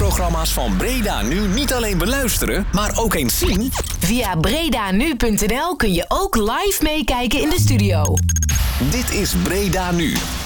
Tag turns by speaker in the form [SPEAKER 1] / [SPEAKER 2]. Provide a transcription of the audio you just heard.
[SPEAKER 1] radioprogramma's van Breda Nu niet alleen beluisteren, maar ook eens zien?
[SPEAKER 2] Via bredanu.nl kun je ook live meekijken in de studio.
[SPEAKER 1] Dit is Breda Nu.